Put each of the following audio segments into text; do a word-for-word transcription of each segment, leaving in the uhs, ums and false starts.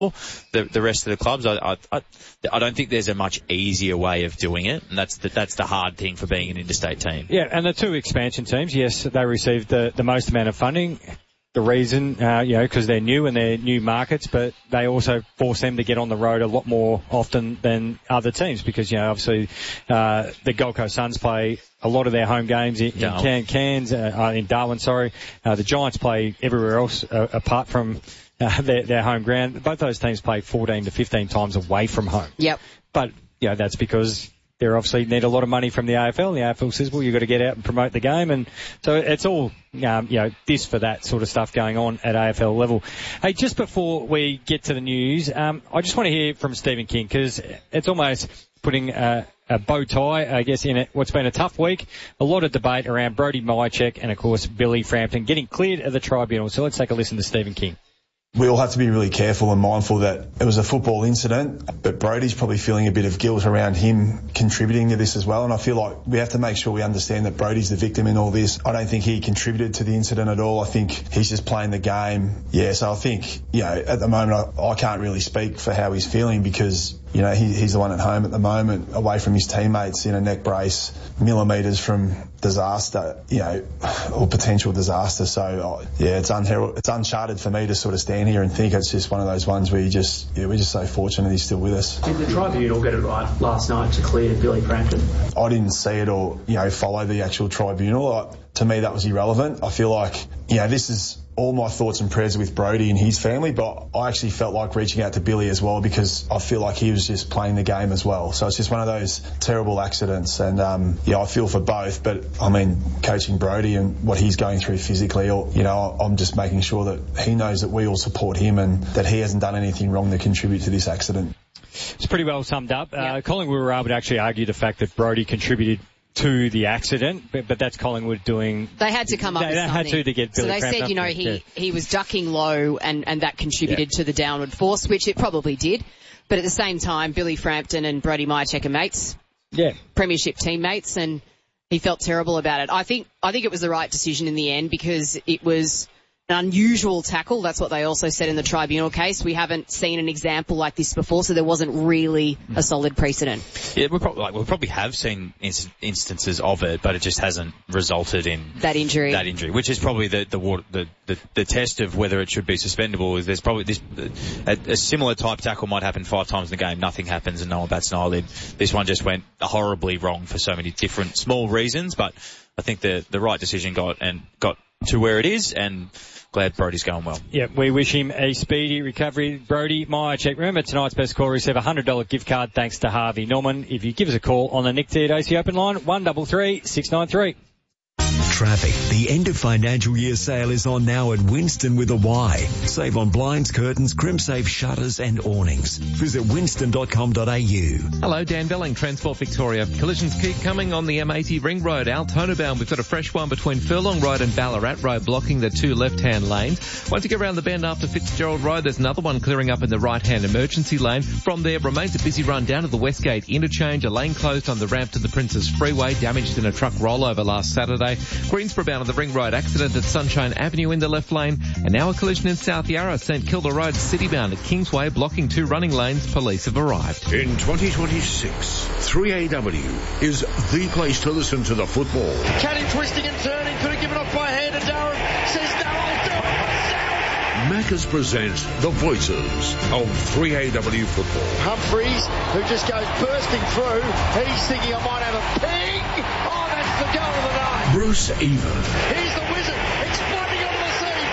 The, the rest of the clubs, I, I, I don't think there's a much easier way of doing it, and that's the, that's the hard thing for being an interstate team. Yeah, and the two expansion teams, yes, they received the, the most amount of funding. The reason, uh, you know, because they're new and they're new markets, but they also force them to get on the road a lot more often than other teams because, you know, obviously, uh, the Gold Coast Suns play a lot of their home games in, in Can- Cairns, uh, in Darwin, sorry. Uh, the Giants play everywhere else, uh, apart from, uh, their, their home ground. Both those teams play fourteen to fifteen times away from home. Yep. But, you know, that's because they obviously need a lot of money from the A F L. And the A F L says, well, you've got to get out and promote the game. And so it's all, um, you know, this for that sort of stuff going on at A F L level. Hey, just before we get to the news, um, I just want to hear from Stephen King because it's almost putting a, a bow tie, I guess, in it. What's been a tough week. A lot of debate around Brody Myercheck and, of course, Billy Frampton getting cleared of the tribunal. So let's take a listen to Stephen King. We all have to be really careful and mindful that it was a football incident, but Brody's probably feeling a bit of guilt around him contributing to this as well. And I feel like we have to make sure we understand that Brody's the victim in all this. I don't think he contributed to the incident at all. I think he's just playing the game. Yeah, so I think, you know, at the moment I, I can't really speak for how he's feeling because, you know, he, he's the one at home at the moment, away from his teammates in a neck brace, millimetres from disaster, you know, or potential disaster. So, yeah, it's unher- it's uncharted for me to sort of stand here and think it's just one of those ones where you just, yeah, we're just so fortunate he's still with us. Did the tribunal get it right last night to clear Billy Frampton? I didn't see it or, you know, follow the actual tribunal. I, to me, that was irrelevant. I feel like, you know, this is all my thoughts and prayers with Brody and his family, but I actually felt like reaching out to Billy as well because I feel like he was just playing the game as well. So it's just one of those terrible accidents. And, um, yeah, I feel for both, but I mean, coaching Brody and what he's going through physically, or, you know, I'm just making sure that he knows that we all support him and that he hasn't done anything wrong to contribute to this accident. It's pretty well summed up. Yeah. Uh, Collingwood were able to actually argue the fact that Brody contributed to the accident, but, but that's Collingwood doing... They had to come up they, with they something. They had to to get Billy So they Frampton said, you know, he, yeah. he was ducking low and, and that contributed yeah. to the downward force, which it probably did. But at the same time, Billy Frampton and Brody Myercheck are mates. Yeah. Premiership teammates, and he felt terrible about it. I think, I think it was the right decision in the end because it was an unusual tackle. That's what they also said in the tribunal case. We haven't seen an example like this before, so there wasn't really a solid precedent. Yeah, we probably like, we probably have seen inst- instances of it, but it just hasn't resulted in that injury. That injury, which is probably the the the the, the test of whether it should be suspendable. Is there's probably this a, a similar type tackle might happen five times in the game, nothing happens, and no one bats an eyelid. This one just went horribly wrong for so many different small reasons, but I think the the right decision got and got to where it is, and glad Brody's going well. Yeah, we wish him a speedy recovery. Brody Myercheck. Remember, tonight's best call, receive a one hundred dollars gift card thanks to Harvey Norman. If you give us a call on the Nick Teodosi open line, one three three, six nine three. Traffic. The end of financial year sale is on now at Winston with a Y. Save on blinds, curtains, crimsafe shutters and awnings. Visit winston dot com dot a u. Hello, Dan Belling, Transport Victoria. Collisions keep coming on the M eighty Ring Road, Altona bound. We've got a fresh one between Furlong Road and Ballarat Road, blocking the two left-hand lanes. Once you get around the bend after Fitzgerald Road, there's another one clearing up in the right-hand emergency lane. From there remains a busy run down to the Westgate interchange. A lane closed on the ramp to the Princes Freeway, damaged in a truck rollover last Saturday. Greensboro bound on the Ring Road, accident at Sunshine Avenue in the left lane, and now a collision in South Yarra, St Kilda Road, city bound at Kingsway, blocking two running lanes. Police have arrived. In twenty twenty-six, three A W is the place to listen to the football. Canning twisting and turning, could have given off by hand, and Durham says no, I'll do it myself. Macca's presents the voices of three A W football. Humphreys, who just goes bursting through, he's thinking I might have a ping. Oh, that's the goal of the night. Bruce Eva. He's the wizard, exploding on the sea.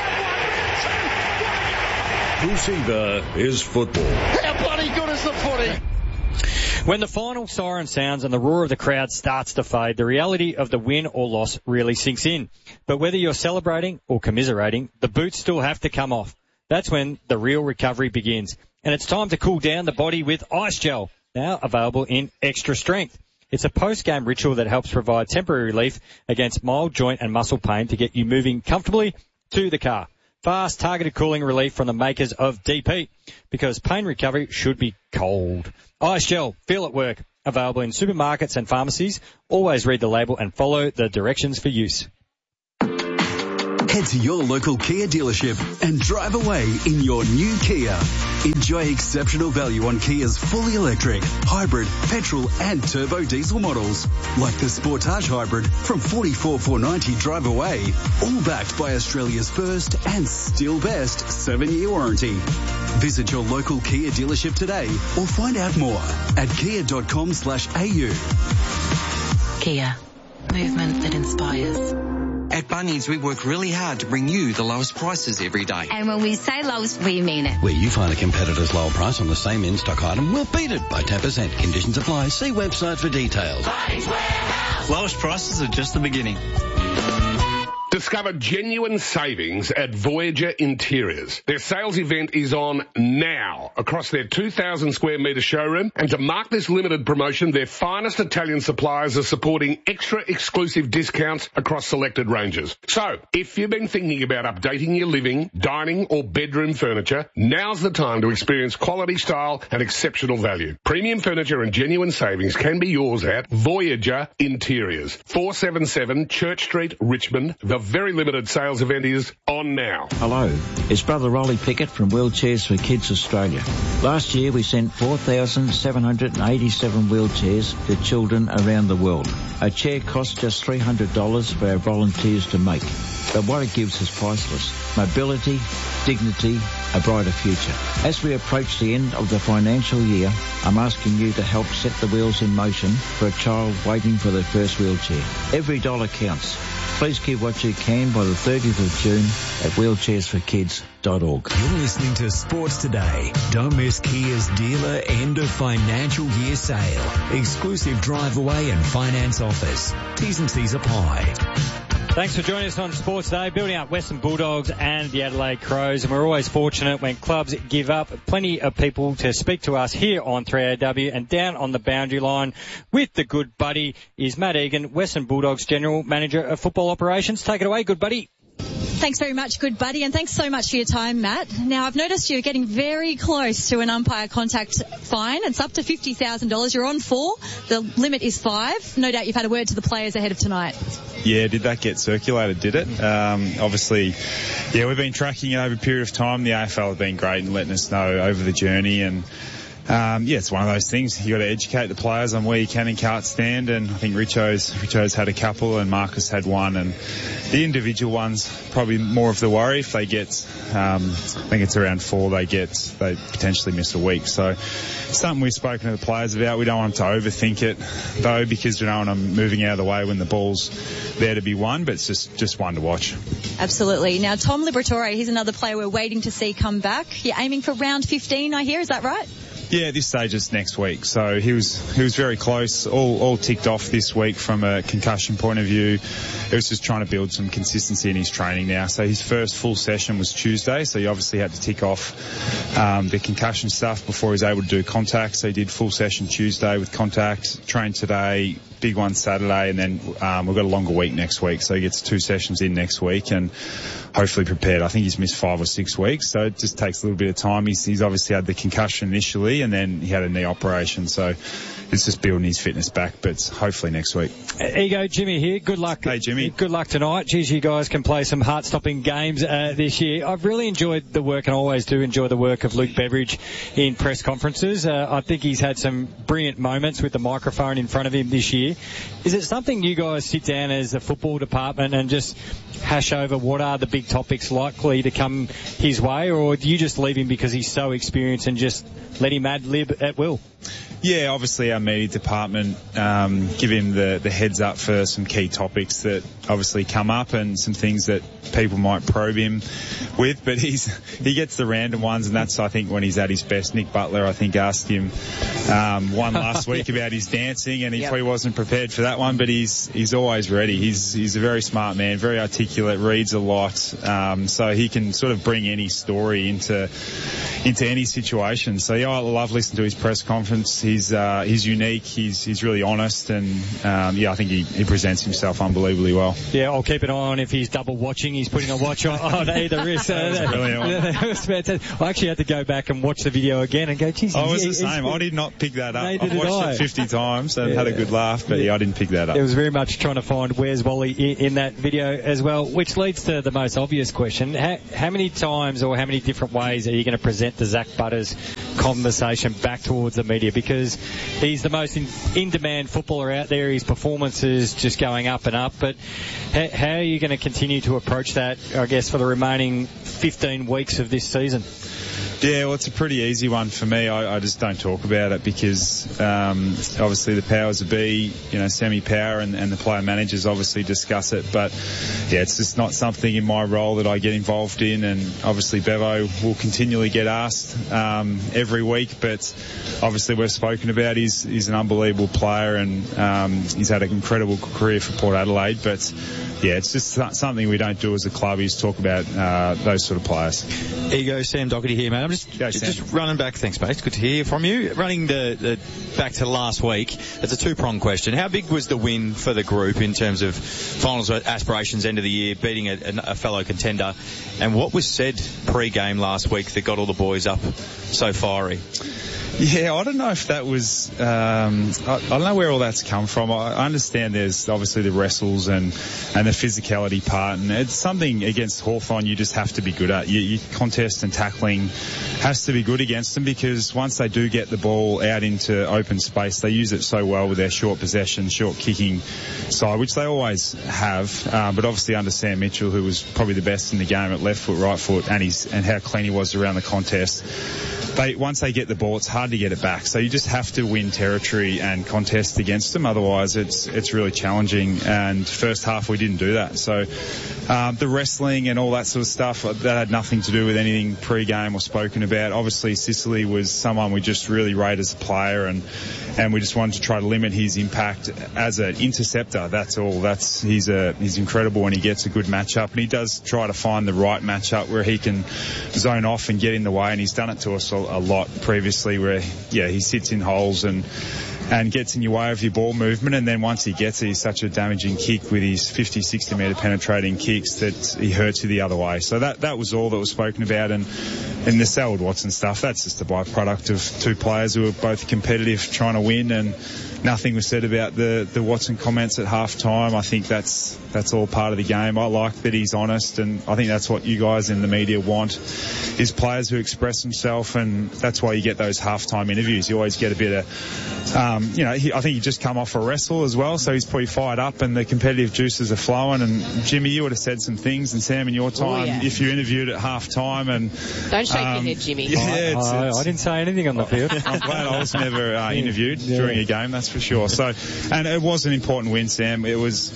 Bruce Eva is football. How bloody good is the footy? When the final siren sounds and the roar of the crowd starts to fade, the reality of the win or loss really sinks in. But whether you're celebrating or commiserating, the boots still have to come off. That's when the real recovery begins. And it's time to cool down the body with Ice Gel, now available in extra strength. It's a post-game ritual that helps provide temporary relief against mild joint and muscle pain to get you moving comfortably to the car. Fast, targeted cooling relief from the makers of D P, because pain recovery should be cold. Ice Gel, feel at work. Available in supermarkets and pharmacies. Always read the label and follow the directions for use. Head to your local Kia dealership and drive away in your new Kia. Enjoy exceptional value on Kia's fully electric, hybrid, petrol and turbo diesel models, like the Sportage Hybrid from forty-four thousand four hundred ninety dollars drive away, all backed by Australia's first and still best seven-year warranty. Visit your local Kia dealership today or find out more at kia.com slash au. Kia. Movement that inspires. At Bunnings, we work really hard to bring you the lowest prices every day. And when we say lowest, we mean it. Where you find a competitor's lower price on the same in-stock item, we'll beat it by ten percent. Conditions apply. See website for details. Bunnings Warehouse. Lowest prices are just the beginning. Discover genuine savings at Voyager Interiors. Their sales event is on now across their two thousand square metre showroom, and to mark this limited promotion, their finest Italian suppliers are supporting extra exclusive discounts across selected ranges. So, if you've been thinking about updating your living, dining or bedroom furniture, now's the time to experience quality, style and exceptional value. Premium furniture and genuine savings can be yours at Voyager Interiors, four seventy-seven Church Street, Richmond. The very limited sales event is on now. Hello, it's Brother Rolly Pickett from Wheelchairs for Kids Australia. Last year we sent four thousand seven hundred eighty-seven wheelchairs to children around the world. A chair costs just three hundred dollars for our volunteers to make, but what it gives is priceless. Mobility, dignity, a brighter future. As we approach the end of the financial year, I'm asking you to help set the wheels in motion for a child waiting for their first wheelchair. Every dollar counts. Please give what you can by the thirtieth of June at wheelchairs for kids dot org. You're listening to Sports Today. Don't miss Kia's dealer end of financial year sale. Exclusive drive away and finance offers. T's and C's apply. Thanks for joining us on Sports Day, building up Western Bulldogs and the Adelaide Crows. And we're always fortunate when clubs give up. Plenty of people to speak to us here on three A W, and down on the boundary line with the good buddy is Matt Egan, Western Bulldogs General Manager of Football Operations. Take it away, good buddy. Thanks very much, good buddy, and thanks so much for your time, Matt. Now, I've noticed you're getting very close to an umpire contact fine. It's up to fifty thousand dollars. You're on four. The limit is five. No doubt you've had a word to the players ahead of tonight. Yeah, did that get circulated, did it? Um, obviously, yeah, we've been tracking it over a period of time. The A F L have been great in letting us know over the journey, and Um, yeah, it's one of those things. You got to educate the players on where you can and can't stand, and I think Richo's, Richo's had a couple and Marcus had one, and the individual ones probably more of the worry. If they get, um, I think it's around four they get, they potentially miss a week. So something we've spoken to the players about. We don't want them to overthink it though, because we don't want them moving out of the way when the ball's there to be won, but it's just, just one to watch. Absolutely. Now, Tom Liberatore, he's another player we're waiting to see come back. You're aiming for round fifteen, I hear. Is that right? Yeah, at this stage it's next week. So he was he was very close, all all ticked off this week from a concussion point of view. It was just trying to build some consistency in his training now. So his first full session was Tuesday, so he obviously had to tick off um, the concussion stuff before he was able to do contact. So he did full session Tuesday with contact, trained today, big one Saturday, and then um, we've got a longer week next week. So he gets two sessions in next week and hopefully prepared. I think he's missed five or six weeks, so it just takes a little bit of time. He's, he's obviously had the concussion initially, and then he had a knee operation, so it's just building his fitness back, but hopefully next week. Ego, Jimmy here. Good luck. Hey, Jimmy. Good luck tonight. Geez, you guys can play some heart-stopping games uh, this year. I've really enjoyed the work, and I always do enjoy the work of Luke Beveridge in press conferences. Uh, I think he's had some brilliant moments with the microphone in front of him this year. Is it something you guys sit down as a football department and just hash over what are the big topics likely to come his way, or do you just leave him because he's so experienced and just let him ad-lib at will? Yeah, obviously our media department um, give him the, the heads up for some key topics that obviously come up and some things that people might probe him with, but he's he gets the random ones, and that's, I think, when he's at his best. Nick Butler, I think, asked him um, one last week about his dancing, and he yep. probably wasn't prepared for that one, but he's he's always ready. He's he's a very smart man, very articulate, reads a lot, um, so he can sort of bring any story into into any situation. So yeah, I love listening to his press conference. He he's uh, he's unique. He's he's really honest, and um, yeah, I think he, he presents himself unbelievably well. Yeah, I'll keep an eye on if he's double watching. He's putting a watch on, on either wrist. That was brilliant. That was fantastic. I actually had to go back and watch the video again and go, geez. I was he, the same. I did not pick that up. Neither I've did watched I. it fifty times and Yeah. had a good laugh, but yeah, I didn't pick that up. It was very much trying to find where's Wally in, in that video as well, which leads to the most obvious question. How, how many times or how many different ways are you going to present the Zach Butters conversation back towards the media? Because he's the most in, in-demand footballer out there. His performance is just going up and up. But how, how are you going to continue to approach that, I guess, for the remaining fifteen weeks of this season? Yeah, well, it's a pretty easy one for me. I, I just don't talk about it because um, obviously the powers that be, you know, Sammy Power and, and the player managers obviously discuss it. But yeah, it's just not something in my role that I get involved in. And obviously Bevo will continually get asked um, every week. But obviously we've spoken about he's he's an unbelievable player and um, he's had an incredible career for Port Adelaide. But yeah, it's just something we don't do as a club is talk about uh, those sort of players. Here you go, Sam Doherty here, mate. I'm just Go, just running back. Thanks, mate. Good to hear from you. Running the, the back to last week. It's a two-pronged question. How big was the win for the group in terms of finals aspirations, end of the year, beating a, a fellow contender? And what was said pre-game last week that got all the boys up so fiery? Yeah, I don't know if that was, um, I, I don't know where all that's come from. I, I understand there's obviously the wrestles and, and the physicality part, and it's something against Hawthorn you just have to be good at. You, you contest and tackling has to be good against them because once they do get the ball out into open space, they use it so well with their short possession, short kicking side, which they always have. Um, but obviously under Sam Mitchell, who was probably the best in the game at left foot, right foot, and he's, and how clean he was around the contest. They, once they get the ball, it's hard to get it back. So you just have to win territory and contest against them. Otherwise, it's it's really challenging. And first half, we didn't do that. So um, the wrestling and all that sort of stuff, that had nothing to do with anything pre-game or spoken about. Obviously, Sicily was someone we just really rate as a player, and and we just wanted to try to limit his impact as an interceptor. That's all. That's he's a he's incredible when he gets a good matchup, and he does try to find the right matchup where he can zone off and get in the way. And he's done it to us a, a lot previously, where yeah he sits in holes and and gets in your way of your ball movement, and then once he gets it, he's such a damaging kick with his fifty, sixty metre penetrating kicks that he hurts you the other way. So that that was all that was spoken about, and and the Selwood Watson stuff, that's just a byproduct of two players who are both competitive trying to win, and nothing was said about the, the Watson comments at half time. I think that's that's all part of the game. I like that he's honest, and I think that's what you guys in the media want, is players who express themselves, and that's why you get those halftime interviews. You always get a bit of, um, you know, he, I think he just come off a wrestle as well, so he's pretty fired up and the competitive juices are flowing. And Jimmy, you would have said some things, and Sam, in your time, oh, yeah. if you interviewed at half time. And don't shake um, your head, Jimmy. Yeah, it's, I, it's, I didn't say anything on the field. I'm glad I was never uh, interviewed yeah. during a game, that's for sure. So, and it was an important win, Sam. It was,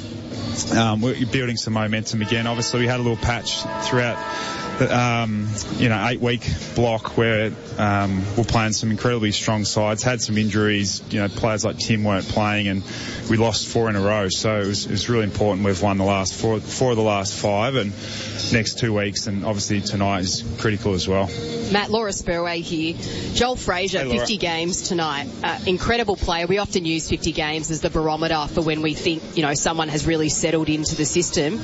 um, we're building some momentum again. Obviously, we had a little patch throughout the, um, you know, eight week block where, um, we're playing some incredibly strong sides, had some injuries, you know, players like Tim weren't playing, and we lost four in a row. So it was, it was really important. We've won the last four, four of the last five, and next two weeks, and obviously tonight is critical as well. Matt, Laura Spurway here. Joel Frazier, hey, fifty games tonight. Uh, incredible player. We often use fifty games as the barometer for when we think, you know, someone has really settled into the system.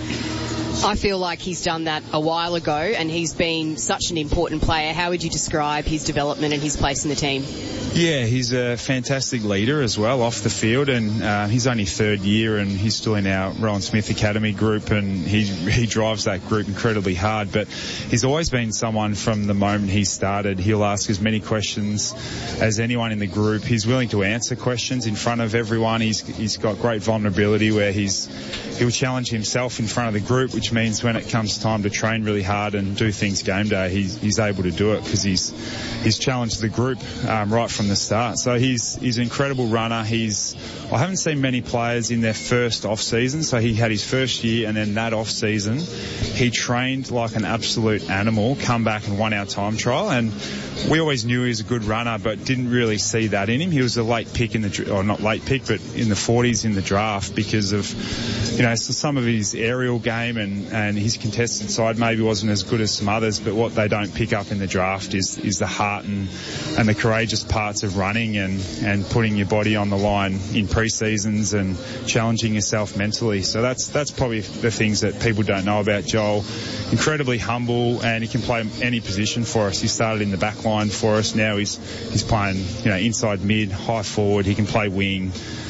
I feel like he's done that a while ago, and he's been such an important player. How would you describe his development and his place in the team? Yeah, he's a fantastic leader as well off the field, and uh, he's only third year, and he's still in our Rowan Smith Academy group, and he he drives that group incredibly hard. But he's always been someone from the moment he started. He'll ask as many questions as anyone in the group. He's willing to answer questions in front of everyone. He's he's got great vulnerability where he's he'll challenge himself in front of the group, which means when it comes time to train really hard and do things game day, he's he's able to do it because he's he's challenged the group um, right from the start. So he's he's an incredible runner. He's I haven't seen many players in their first off season. So he had his first year, and then that off season he trained like an absolute animal, come back and won our time trial. And we always knew he was a good runner, but didn't really see that in him. He was a late pick in the, or not late pick, but in the forties in the draft because of, you know, some of his aerial game and and, and his contested side maybe wasn't as good as some others, but what they don't pick up in the draft is, is the heart and, and the courageous parts of running and, and putting your body on the line in pre-seasons and challenging yourself mentally. So that's, that's probably the things that people don't know about Joel. Incredibly humble, and he can play any position for us. He started in the back line for us. Now he's, he's playing, you know, inside mid, high forward. He can play wing.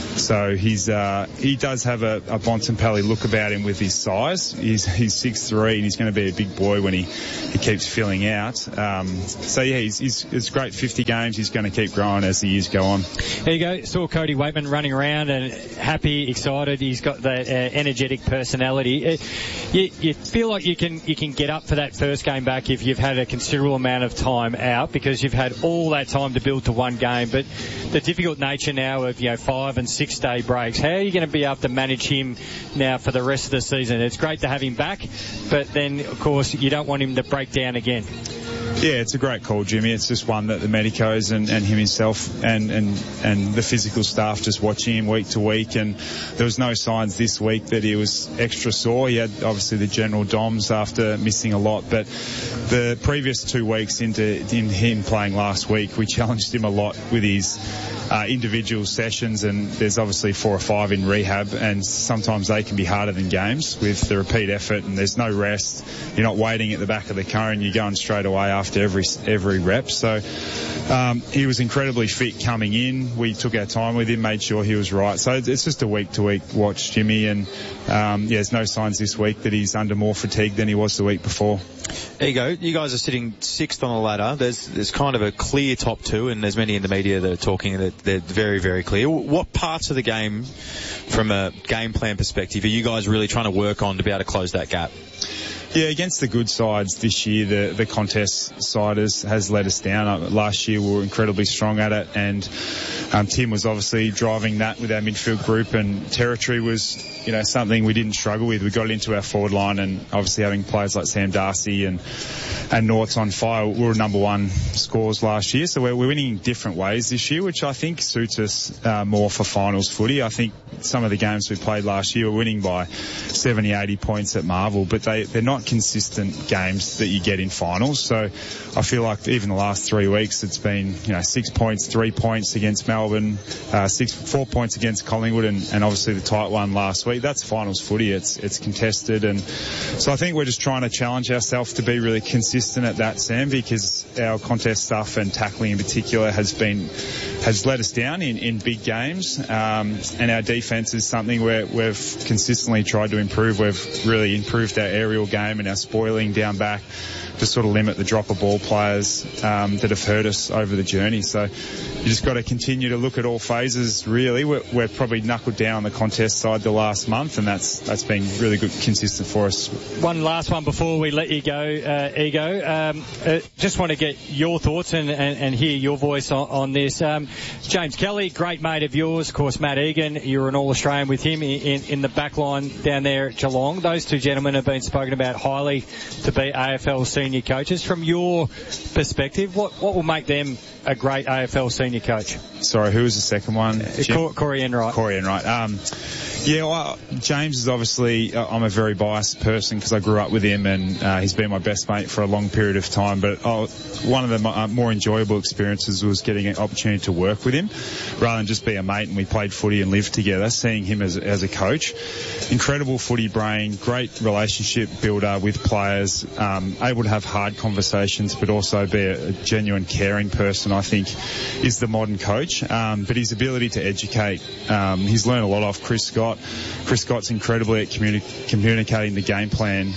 So he's uh, he does have a, a Bontempelli look about him with his size. He's he's six three and he's going to be a big boy when he, he keeps filling out. Um, so yeah, he's, he's it's great fifty games. He's going to keep growing as the years go on. There you go. Saw Cody Waitman running around and happy, excited. He's got that uh, energetic personality. Uh, you, you feel like you can you can get up for that first game back if you've had a considerable amount of time out, because you've had all that time to build to one game. But the difficult nature now of, you know, five and six day breaks, how are you going to be able to manage him now for the rest of the season? It's great to have him back, but then of course you don't want him to break down again. Yeah, it's a great call, Jimmy. It's just one that the medicos and, and him himself and, and, and the physical staff just watching him week to week, and there was no signs this week that he was extra sore. He had obviously the general D O M S after missing a lot, but the previous two weeks into in him playing last week, we challenged him a lot with his uh, individual sessions, and there's obviously four or five in rehab, and sometimes they can be harder than games with the repeat effort, and there's no rest. You're not waiting at the back of the cone, you're going straight away after After every every rep. So um, he was incredibly fit coming in. We took our time with him, made sure he was right. So it's just a week to week watch, Jimmy, and um, yeah, there's no signs this week that he's under more fatigue than he was the week before. There you go. You guys are sitting sixth on the ladder. There's there's kind of a clear top two, and there's many in the media that are talking that they're very, very clear. What parts of the game, from a game plan perspective, are you guys really trying to work on to be able to close that gap? Yeah, against the good sides this year, the, the contest side has, has let us down. Uh, last year we were incredibly strong at it, and um, Tim was obviously driving that with our midfield group, and territory was, you know, something we didn't struggle with. We got it into our forward line, and obviously having players like Sam Darcy and and Nort's on fire, we were number one scores last year. So we're, we're winning in different ways this year, which I think suits us uh, more for finals footy. I think some of the games we played last year were winning by seventy, eighty points at Marvel, but they, they're not consistent games that you get in finals. So I feel like even the last three weeks it's been, you know, six points, three points against Melbourne, uh, six, four points against Collingwood, and, and obviously the tight one last week. That's finals footy. It's, it's contested. And so I think we're just trying to challenge ourselves to be really consistent at that, Sam, because our contest stuff and tackling in particular has been, has let us down in, in big games. Um, and our defence is something where we've consistently tried to improve. We've really improved our aerial game and our spoiling down back to sort of limit the drop of ball players um, that have hurt us over the journey. So you just got to continue to look at all phases, really. We're, we're probably knuckled down on the contest side the last month, and that's that's been really good, consistent for us. One last one before we let you go, uh, Ego. Um, uh, just want to get your thoughts and, and, and hear your voice on, on this. Um, James Kelly, great mate of yours. Of course, Matt Egan, you're an All-Australian with him in, in the back line down there at Geelong. Those two gentlemen have been spoken about highly to be A F L senior coaches. From your perspective, what, what will make them a great A F L senior coach? Sorry, who was the second one? Cor- Corey Enright. Corey Enright. Um, yeah, well, James is obviously, uh, I'm a very biased person because I grew up with him, and uh, he's been my best mate for a long period of time. But oh, one of the uh, more enjoyable experiences was getting an opportunity to work with him rather than just be a mate, and we played footy and lived together. Seeing him as, as a coach, incredible footy brain, great relationship builder with players, um, able to have hard conversations but also be a, a genuine caring person, I think, is the modern coach. Um, but his ability to educate, um, he's learned a lot off Chris Scott. Chris Scott's incredibly at communi- communicating the game plan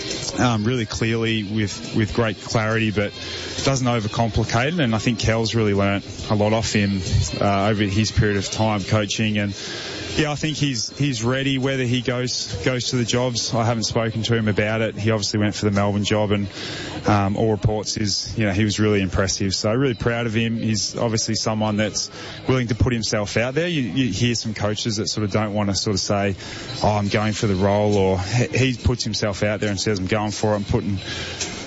um, really clearly with, with great clarity, but doesn't overcomplicate it. And I think Kel's really learnt a lot off him uh, over his period of time coaching. And yeah, I think he's he's ready. Whether he goes goes to the jobs, I haven't spoken to him about it. He obviously went for the Melbourne job, and um, all reports is, you know, he was really impressive. So really proud of him. He's obviously someone that's willing to put himself out there. You, you hear some coaches that sort of don't want to sort of say, "Oh, I'm going for the role," or he puts himself out there and says, "I'm going for it. I'm putting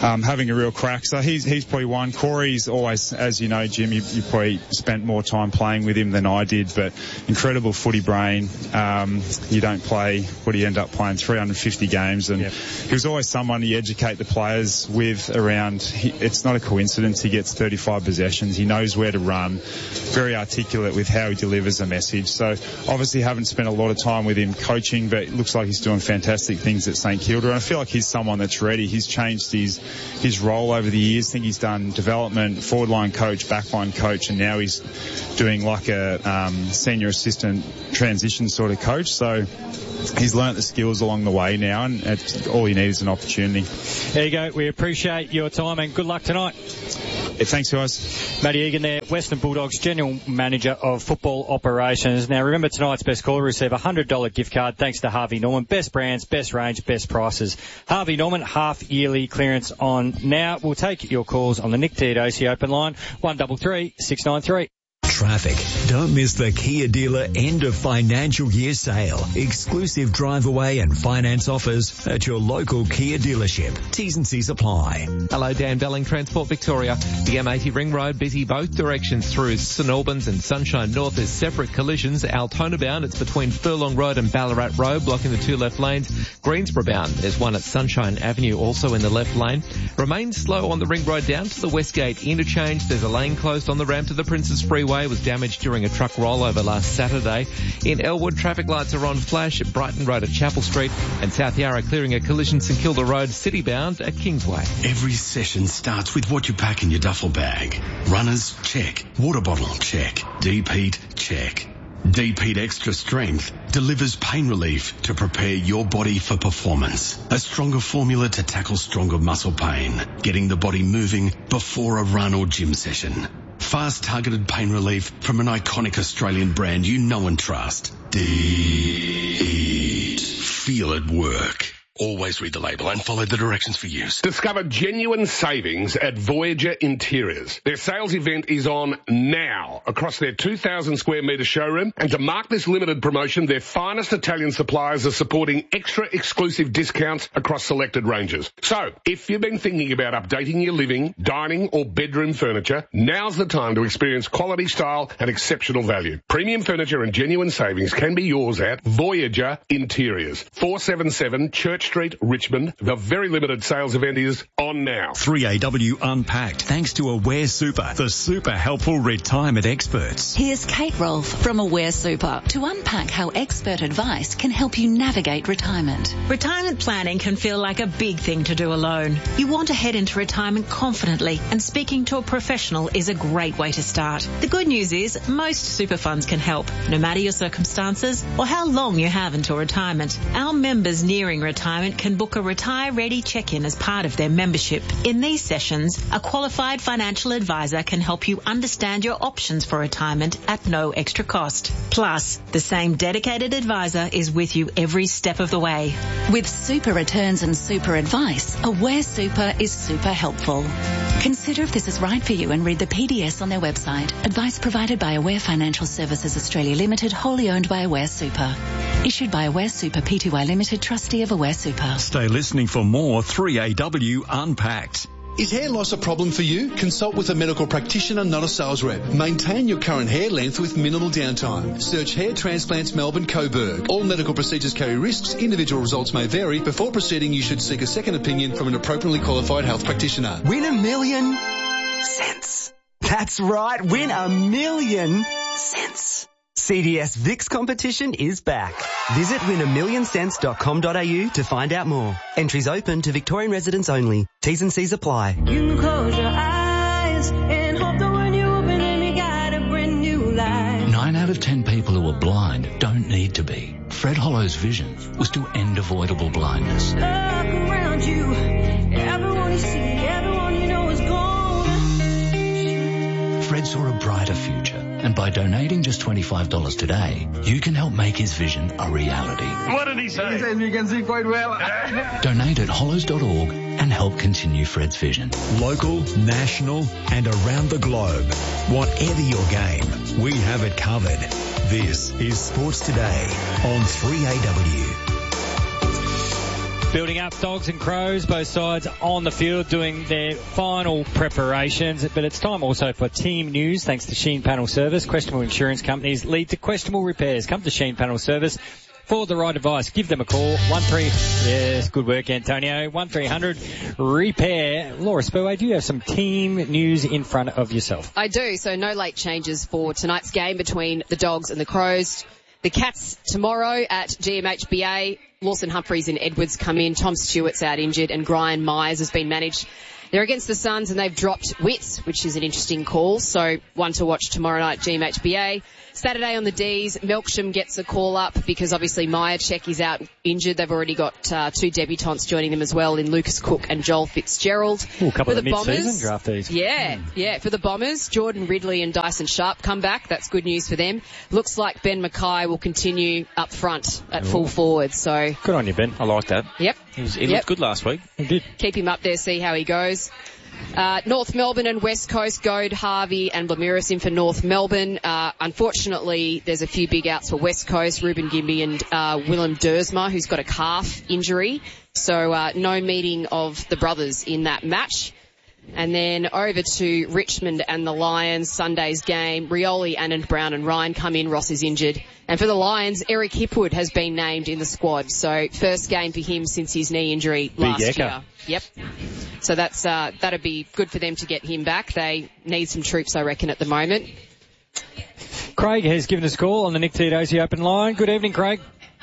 um, having a real crack. So he's he's probably one. Corey's always, as you know, Jim, you, you probably spent more time playing with him than I did, but incredible footy brain. Um, you don't play, what do you end up playing, three hundred fifty games, and yep. he was always someone you educate the players with around. He, it's not a coincidence he gets thirty-five possessions. He knows where to run, very articulate with how he delivers a message. So obviously haven't spent a lot of time with him coaching, but it looks like he's doing fantastic things at St Kilda, and I feel like he's someone that's ready. He's changed his his role over the years. I think he's done development, forward line coach, back line coach, and now he's doing like a um, senior assistant transition sort of coach. So he's learnt the skills along the way now, and it's, all you need is an opportunity. There you go. We appreciate your time and good luck tonight. Yeah, thanks, guys. Matty Egan there, Western Bulldogs General Manager of Football Operations. Now, remember tonight's best caller receive a one hundred dollars gift card thanks to Harvey Norman. Best brands, best range, best prices. Harvey Norman, half yearly clearance on now. We'll take your calls on the Nick Teodosi open line, one three three, six nine three. Traffic. Don't miss the Kia dealer end of financial year sale. Exclusive drive away and finance offers at your local Kia dealership. T's and C's apply. Hello, Dan Belling, Transport Victoria. The M eighty Ring Road busy both directions through St Albans and Sunshine North. There's separate collisions. Altona bound, it's between Furlong Road and Ballarat Road, blocking the two left lanes. Greensboro bound, there's one at Sunshine Avenue, also in the left lane. Remains slow on the Ring Road down to the Westgate interchange. There's a lane closed on the ramp to the Princes Freeway. Was damaged during a truck rollover last Saturday. In Elwood, traffic lights are on flash at Brighton Road at Chapel Street, and South Yarra clearing a collision St Kilda Road city bound at Kingsway. Every session starts with what you pack in your duffel bag. Runners, check. Water bottle, check. D-Pete, check. D-Pete Extra Strength delivers pain relief to prepare your body for performance. A stronger formula to tackle stronger muscle pain, getting the body moving before a run or gym session. Fast targeted pain relief from an iconic Australian brand you know and trust. D-Pete. Feel it work. Always read the label and follow the directions for use. Discover genuine savings at Voyager Interiors. Their sales event is on now across their two thousand square metre showroom, and to mark this limited promotion, their finest Italian suppliers are supporting extra exclusive discounts across selected ranges. So, if you've been thinking about updating your living, dining or bedroom furniture, now's the time to experience quality, style and exceptional value. Premium furniture and genuine savings can be yours at Voyager Interiors, four seventy-seven Church Street, Richmond. The very limited sales event is on now. three A W Unpacked, thanks to Aware Super, the super helpful retirement experts. Here's Kate Rolfe from Aware Super to unpack how expert advice can help you navigate retirement. Retirement planning can feel like a big thing to do alone. You want to head into retirement confidently, and speaking to a professional is a great way to start. The good news is most super funds can help, no matter your circumstances or how long you have until retirement. Our members nearing retirement can book a Retire Ready check-in as part of their membership. In these sessions, a qualified financial advisor can help you understand your options for retirement at no extra cost. Plus, the same dedicated advisor is with you every step of the way. With super returns and super advice, Aware Super is super helpful. Consider if this is right for you and read the P D S on their website. Advice provided by Aware Financial Services Australia Limited, wholly owned by Aware Super. Issued by Aware Super Pty Limited, trustee of Aware Super. Stay listening for more three A W Unpacked. Is hair loss a problem for you? Consult with a medical practitioner, not a sales rep. Maintain your current hair length with minimal downtime. Search Hair Transplants Melbourne Coburg. All medical procedures carry risks. Individual results may vary. Before proceeding, you should seek a second opinion from an appropriately qualified health practitioner. Win a million cents. That's right. Win a million cents. C D S VIX competition is back. Visit win a million cents dot com dot a u to find out more. Entries open to Victorian residents only. T's and C's apply. You can close your eyes and hope that when you open them you got a brand new life. Nine out of ten people who are blind don't need to be. Fred Hollow's vision was to end avoidable blindness. Look around you. Everyone you see, everyone you know is gone. Fred saw a brighter future, and by donating just twenty-five dollars today, you can help make his vision a reality. What did he say? He says you can see quite well. Donate at hollows dot org and help continue Fred's vision. Local, national and around the globe. Whatever your game, we have it covered. This is Sports Today on three A W. Building up, Dogs and Crows, both sides on the field doing their final preparations. But it's time also for team news, thanks to Sheen Panel Service. Questionable insurance companies lead to questionable repairs. Come to Sheen Panel Service for the right advice. Give them a call. One three. Yes, good work, Antonio. One three hundred repair. Laura Spurway, do you have some team news in front of yourself? I do. So no late changes for tonight's game between the Dogs and the Crows. The Cats tomorrow at G M H B A. Lawson Humphreys and Edwards come in. Tom Stewart's out injured and Brian Myers has been managed. They're against the Suns and they've dropped Witts, which is an interesting call. So one to watch tomorrow night, G M H B A. Saturday on the D's, Melksham gets a call up because obviously Myercheck is out injured. They've already got uh, two debutants joining them as well in Lucas Cook and Joel Fitzgerald. Ooh, a couple For of the mid-season draftees. Yeah, mm. yeah. For the Bombers, Jordan Ridley and Dyson Sharp come back. That's good news for them. Looks like Ben Mackay will continue up front at Ooh. full forward. So good on you, Ben. I like that. Yep. He, was, he yep. looked good last week. He did. Keep him up there, see how he goes. Uh, North Melbourne and West Coast, Goad, Harvey and Blamiris in for North Melbourne. Uh, unfortunately, there's a few big outs for West Coast, Ruben Gimby and uh, Willem Dersma, who's got a calf injury. So uh, no meeting of the brothers in that match. And then over to Richmond and the Lions, Sunday's game. Rioli, Anand Brown and Ryan come in. Ross is injured. And for the Lions, Eric Hipwood has been named in the squad. So first game for him since his knee injury last Big year. Yep. So that's uh, that'd be good for them to get him back. They need some troops, I reckon, at the moment. Craig has given us a call on the Nick Teodosi open line. Good evening, Craig.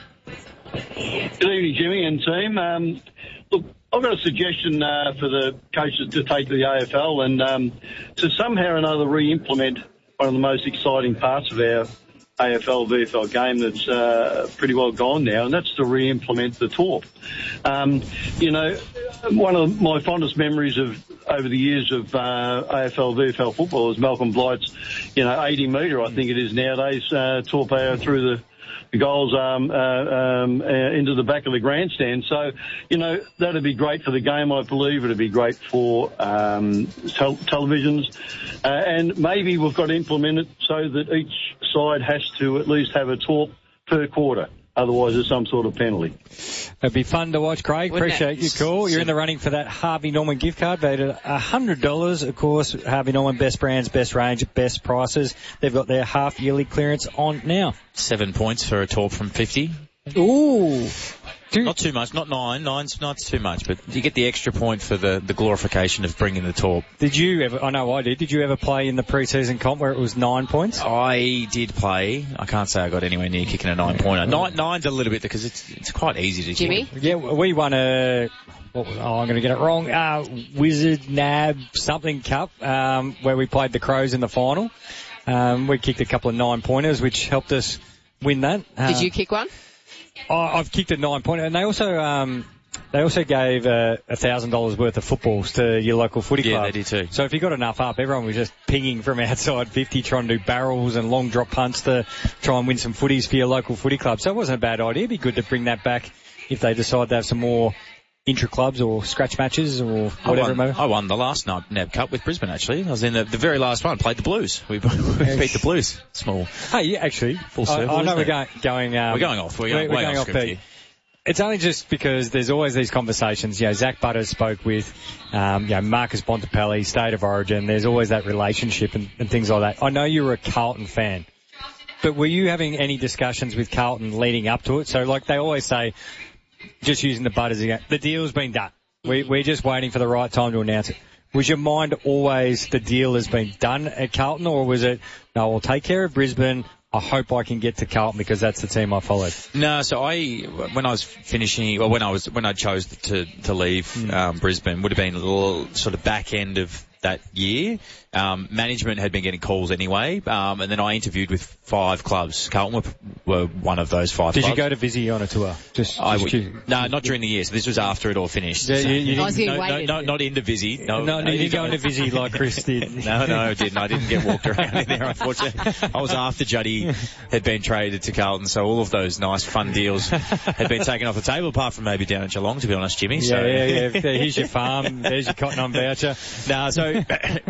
Good evening, Jimmy and team. Um, look, I've got a suggestion uh, for the coaches to take to the A F L and um, to somehow or another re-implement one of the most exciting parts of our A F L V F L game that's uh, pretty well gone now, and that's to re-implement the torp. Um, you know, one of my fondest memories of over the years of uh, A F L V F L football is Malcolm Blight's, you know, eighty metre, I think it is nowadays, uh, torpedo through the the goals um, uh, um, uh, into the back of the grandstand. So, you know, that'd be great for the game, I believe. It'd be great for um, tel- televisions. Uh, and maybe we've got to implement it so that each side has to at least have a torp per quarter. Otherwise, there's some sort of penalty. It'd be fun to watch, Craig. Wouldn't Appreciate it? your call. You're in the running for that Harvey Norman gift card, valued at one hundred dollars. Of course, Harvey Norman, best brands, best range, best prices. They've got their half-yearly clearance on now. Seven points for a torp from fifty. Ooh. Not too much, not nine. Nine's not too much, but you get the extra point for the, the glorification of bringing the torp. Did you ever, I know I did, did you ever play in the pre-season comp where it was nine points? I did play. I can't say I got anywhere near kicking a nine-pointer. Nine, nine's a little bit because it's it's quite easy to Jimmy? kick. Yeah, we won a, what was, oh, I'm going to get it wrong, uh, Wizard Nab something cup, um, where we played the Crows in the final. Um, we kicked a couple of nine-pointers, which helped us win that. Uh, Did you kick one? Oh, I've kicked a nine-pointer, and they also um, they also gave a uh, thousand dollars worth of footballs to your local footy club. Yeah, they did too. So if you got enough up, everyone was just pinging from outside fifty, trying to do barrels and long drop punts to try and win some footies for your local footy club. So it wasn't a bad idea. It'd be good to bring that back if they decide to have some more intra-clubs or scratch matches or whatever I it may won, be. I won the last N A B Cup with Brisbane, actually. I was in the, the very last one, played the Blues. We, we beat the Blues. Small. Hey, yeah, actually. Full circle, I, I know we're it? going, going, um, we're going off. We're going, we're, we're way going off off script beat. here. It's only just because there's always these conversations. You know, Zach Butter spoke with, um, you know, Marcus Bontempelli, State of Origin. There's always that relationship and, and things like that. I know you're a Carlton fan, but were you having any discussions with Carlton leading up to it? So, like they always say, just using the Butters again, the deal's been done. We, we're just waiting for the right time to announce it. Was your mind always the deal has been done at Carlton, or was it, no, I'll take care of Brisbane, I hope I can get to Carlton because that's the team I followed? No, so I, when I was finishing, or when I was, when I chose to, to leave, mm. um, Brisbane, would have been a little sort of back end of that year. Um, management had been getting calls anyway, um, and then I interviewed with five clubs. Carlton were, were one of those five Did clubs. you go to Visi on a tour? Just, I just would, no, not during the year, so this was after it all finished. Yeah, you, you I was getting no, no, waited. no, not into Visi. No, no, no, you didn't go into Visi like Chris did. no, no, I didn't. I didn't get walked around in there, unfortunately. I was after Juddy had been traded to Carlton, so all of those nice, fun deals had been taken off the table, apart from maybe down at Geelong, to be honest, Jimmy. Yeah, so. yeah, yeah. Here's your farm. There's your cotton on voucher. No, so, but I, I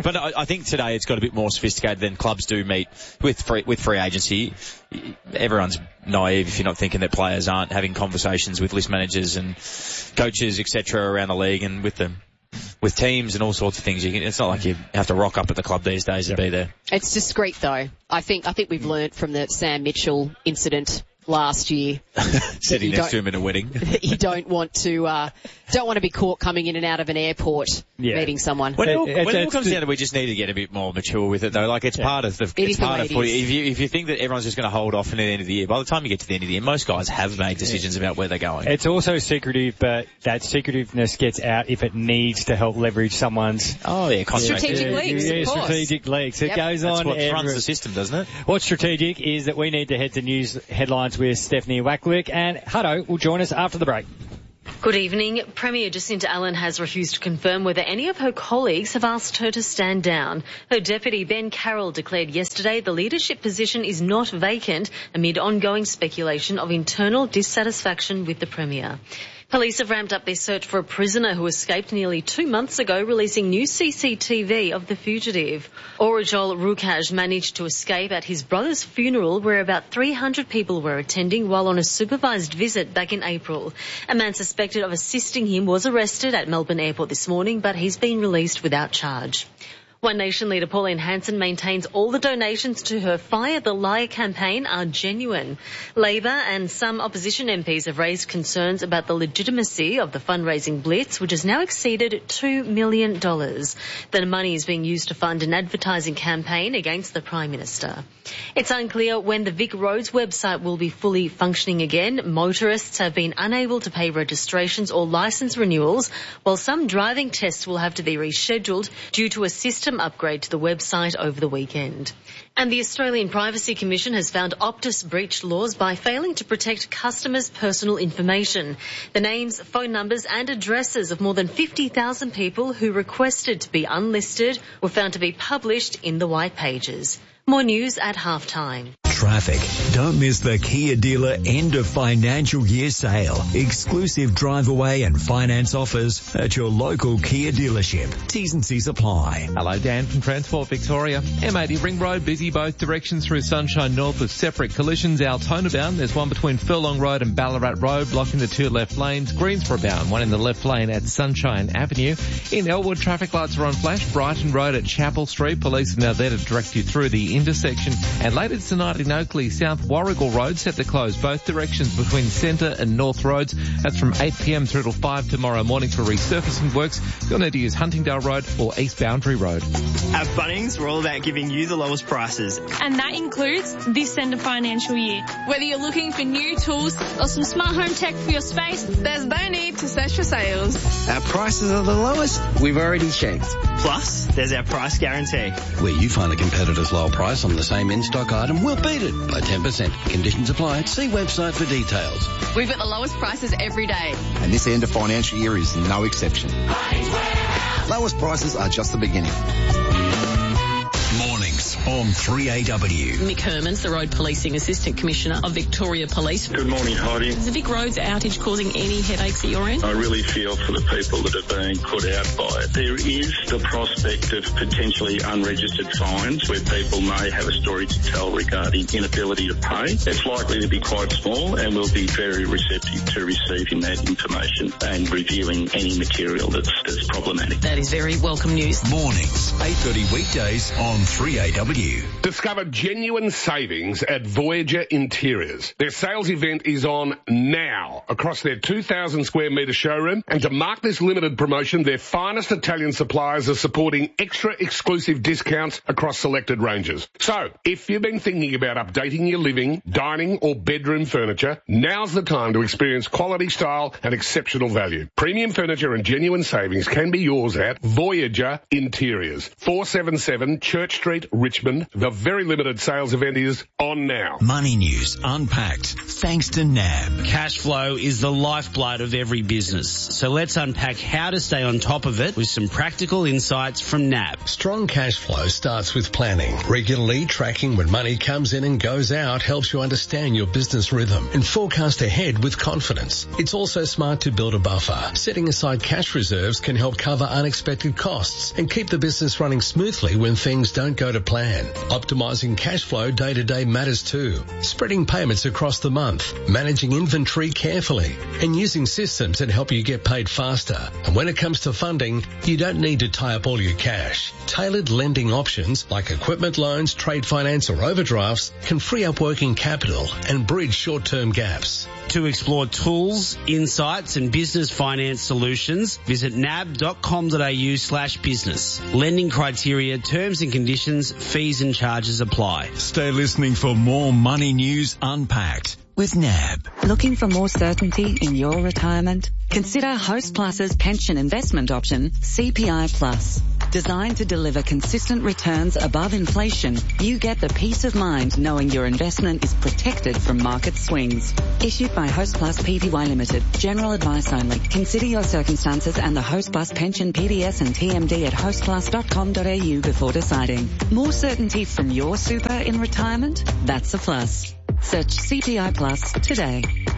think today it's got a bit more sophisticated than clubs do meet with free, with free agency. Everyone's naive if you're not thinking that players aren't having conversations with list managers and coaches, et cetera, around the league and with them. With teams and all sorts of things, you can, it's not like you have to rock up at the club these days yep. and be there. It's discreet though. I think I think we've learnt from the Sam Mitchell incident last year. Sitting next to him in a wedding. You don't want to uh, don't want to be caught coming in and out of an airport yeah. meeting someone. When it all, when it all comes down to, we just need to get a bit more mature with it though. Like it's yeah. part of the it it's part the of footy. If you if you think that everyone's just going to hold off until the end of the year, by the time you get to the end of the year, most guys have made decisions yeah. about where they're going. It's also secretive, but that secretiveness gets out if it needs to help leverage someone's oh yeah strategic yeah, leaks. Yeah, of course. strategic leaks. Yep. It goes That's on. what every, runs the system, doesn't it? What's strategic is that we need to head to news headlines with Stephanie Wackwick, and Hutto will join us after the break. Good evening. Premier Jacinta Allen has refused to confirm whether any of her colleagues have asked her to stand down. Her deputy Ben Carroll declared yesterday the leadership position is not vacant amid ongoing speculation of internal dissatisfaction with the Premier. Police have ramped up their search for a prisoner who escaped nearly two months ago, releasing new C C T V of the fugitive. Orajol Rukaj managed to escape at his brother's funeral, where about three hundred people were attending while on a supervised visit back in April. A man suspected of assisting him was arrested at Melbourne Airport this morning, but he's been released without charge. One Nation leader Pauline Hanson maintains all the donations to her Fire the Liar campaign are genuine. Labor and some opposition M Ps have raised concerns about the legitimacy of the fundraising blitz, which has now exceeded two million dollars. The money is being used to fund an advertising campaign against the Prime Minister. It's unclear when the Vic Roads website will be fully functioning again. Motorists have been unable to pay registrations or licence renewals, while some driving tests will have to be rescheduled due to a system upgrade to the website over the weekend. And the Australian Privacy Commission has found Optus breached laws by failing to protect customers' personal information. The names, phone numbers and addresses of more than fifty thousand people who requested to be unlisted were found to be published in the white pages. More news at halftime. Traffic. Don't miss the Kia dealer end of financial year sale. Exclusive drive away and finance offers at your local Kia dealership. T's and C's apply. Hello, Dan from Transport Victoria. M eighty Ring Road, busy both directions through Sunshine North with separate collisions. Altona bound, there's one between Furlong Road and Ballarat Road, blocking the two left lanes. Greensborough bound, one in the left lane at Sunshine Avenue. In Elwood, traffic lights are on flash. Brighton Road at Chapel Street. Police are now there to direct you through the intersection. And later tonight in Oakley, South Warrigal Road set to close both directions between Centre and North Roads. That's from eight p.m. through till five tomorrow morning for resurfacing works. You'll need to use Huntingdale Road or East Boundary Road. At Bunnings, we're all about giving you the lowest prices. And that includes this end of financial year. Whether you're looking for new tools or some smart home tech for your space, there's no need to search for sales. Our prices are the lowest we've already checked. Plus, there's our price guarantee. Where you find a competitor's low price on the same in-stock item, we'll beat it by ten percent. Conditions apply. See website for details. We've got the lowest prices every day. And this end of financial year is no exception. Lowest prices are just the beginning. Mornings on three A W. Mick Hermans, the Road Policing Assistant Commissioner of Victoria Police. Good morning, Heidi. Is the Vic Roads outage causing any headaches at your end? I really feel for the people that are being put out by it. There is the prospect of potentially unregistered fines where people may have a story to tell regarding inability to pay. It's likely to be quite small, and we'll be very receptive to receiving that information and reviewing any material that's, that's problematic. That is very welcome news. Mornings, eight thirty weekdays on three A W. Discover genuine savings at Voyager Interiors. Their sales event is on now across their two thousand square metre showroom, and to mark this limited promotion, their finest Italian suppliers are supporting extra exclusive discounts across selected ranges. So, if you've been thinking about updating your living, dining or bedroom furniture, now's the time to experience quality, style and exceptional value. Premium furniture and genuine savings can be yours at Voyager Interiors, four seventy-seven Church Street, Richmond. Richmond. The very limited sales event is on now. Money News Unpacked, thanks to N A B. Cash flow is the lifeblood of every business. So let's unpack how to stay on top of it with some practical insights from N A B. Strong cash flow starts with planning. Regularly tracking when money comes in and goes out helps you understand your business rhythm and forecast ahead with confidence. It's also smart to build a buffer. Setting aside cash reserves can help cover unexpected costs and keep the business running smoothly when things don't go to plan. Optimizing cash flow day to day matters too. Spreading payments across the month, managing inventory carefully, and using systems that help you get paid faster. And when it comes to funding, you don't need to tie up all your cash. Tailored lending options like equipment loans, trade finance or overdrafts can free up working capital and bridge short-term gaps. To explore tools, insights and business finance solutions, visit nab.com.au slash business. Lending criteria, terms and conditions, fees and charges apply. Stay listening for more Money News Unpacked with N A B. Looking for more certainty in your retirement? Consider Host Plus's pension investment option, C P I Plus. Designed to deliver consistent returns above inflation, you get the peace of mind knowing your investment is protected from market swings. Issued by Host Plus Pty Limited. General advice only. Consider your circumstances and the Host Plus pension P D S and T M D at host plus dot com dot a u before deciding. More certainty from your super in retirement? That's a plus. Search C P I Plus today.